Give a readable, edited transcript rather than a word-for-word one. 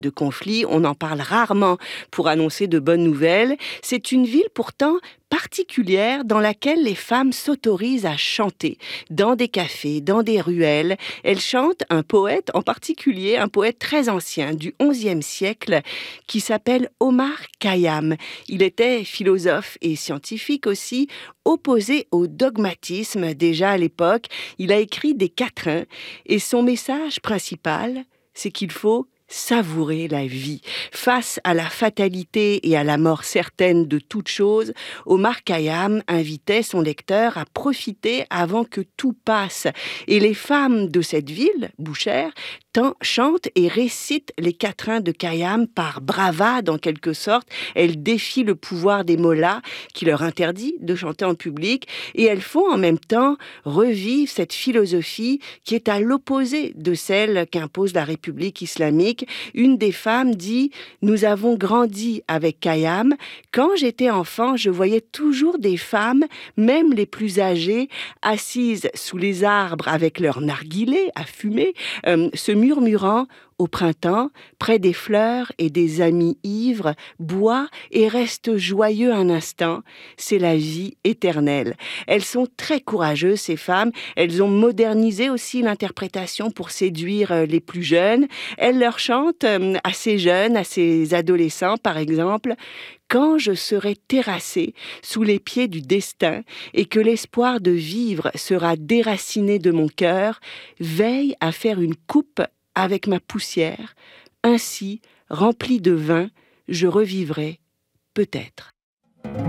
de conflits, on en parle rarement pour annoncer de bonnes nouvelles. C'est une ville pourtant particulière dans laquelle les femmes s'autorisent à chanter. Dans des cafés, dans des ruelles, elles chantent un poète en particulier, un poète très ancien du XIe siècle qui s'appelle Omar Khayyam. Il était philosophe et scientifique aussi, opposé au dogmatisme déjà à l'époque. Il a écrit des quatrains et son message principal, c'est qu'il faut savourer la vie. Face à la fatalité et à la mort certaine de toute chose, Omar Khayyam invitait son lecteur à profiter avant que tout passe. Et les femmes de cette ville, Boucher, chantent et récitent les quatrains de Khayyam par bravade en quelque sorte. Elles défient le pouvoir des mollahs qui leur interdit de chanter en public et elles font en même temps revivre cette philosophie qui est à l'opposé de celle qu'impose la République islamique. Une des femmes dit « Nous avons grandi avec Khayyam. Quand j'étais enfant, je voyais toujours des femmes, même les plus âgées, assises sous les arbres avec leur narguilé à fumer, se murmurant au printemps, près des fleurs et des amis ivres, boit et reste joyeux un instant. C'est la vie éternelle. » Elles sont très courageuses, ces femmes. Elles ont modernisé aussi l'interprétation pour séduire les plus jeunes. Elles leur chantent à ces jeunes, à ces adolescents, par exemple, « Quand je serai terrassée sous les pieds du destin et que l'espoir de vivre sera déraciné de mon cœur, veille à faire une coupe avec ma poussière. Ainsi, remplie de vin, je revivrai peut-être. »